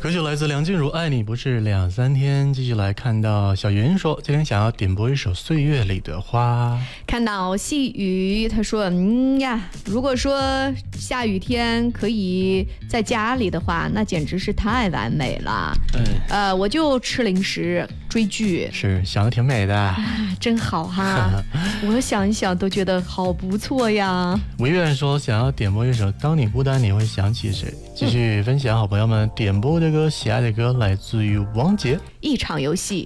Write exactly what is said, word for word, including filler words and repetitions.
歌曲来自梁静茹，爱你不是两三天。继续来看到小云说，今天想要点播一首岁月里的花。 看到细雨，他说嗯呀，如果说下雨天可以在家里的话，那简直是太完美了。 嗯， 呃，我就吃零食追剧， 是想的挺美的， 啊，真好哈。我想一想都觉得好不错呀。 维远说想要点播一首当你孤单你会想起谁。继续分享好朋友们点播的歌，喜爱的歌来自于王杰， 一场游戏